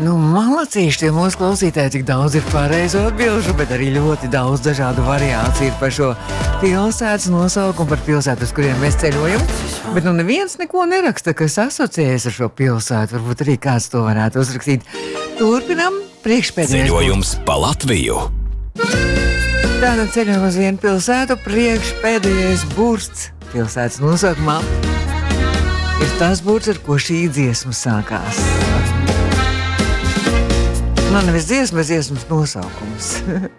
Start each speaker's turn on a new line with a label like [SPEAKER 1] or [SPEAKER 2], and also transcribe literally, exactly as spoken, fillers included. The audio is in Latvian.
[SPEAKER 1] Nu, malacīši tie mūsu klausītāji, cik daudz ir pareizo atbilžu, bet arī ļoti daudz dažādu variāciju ir par šo pilsētas nosaukumu, par pilsētu, uz kuriem mēs ceļojam. Bet nu neviens neko neraksta, kas asociējas ar šo pilsētu. Varbūt arī kāds to varētu uzrakstīt. Turpinam priekšpēdējais.
[SPEAKER 2] Ceļojums pa Latviju.
[SPEAKER 1] Tātad ceļojam uz vienu pilsētu, priekšpēdējais burts pilsētas nosaukumā ir tas burts, ar ko šī dziesma sākās. Man nevis dziesma, bet dziesmas nosaukums.